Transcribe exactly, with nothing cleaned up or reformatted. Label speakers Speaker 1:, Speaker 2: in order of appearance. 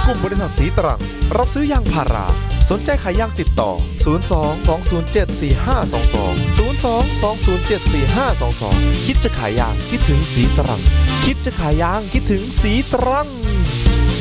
Speaker 1: กลุ่มบริษัทสีตรังรับซื้อยางพาราสนใจขายยางติดต่อศูนย์ สอง สอง ศูนย์ เจ็ด สี่ ห้า สอง สอง ศูนย์ สอง สอง ศูนย์ เจ็ด สี่ ห้า สอง สองคิดจะขายยางคิดถึงสีตรังคิดจะขายยางคิดถึงสีตรัง